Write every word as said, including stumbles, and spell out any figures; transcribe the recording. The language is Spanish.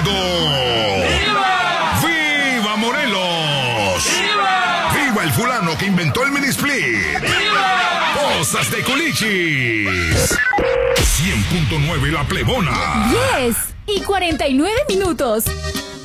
digo... ¡Viva! ¡Viva Morelos! ¡Viva! ¡Viva el fulano que inventó el mini split! ¡Viva! ¡Cosas de Culichis! cien punto nueve La Plebona. diez y cuarenta y nueve minutos.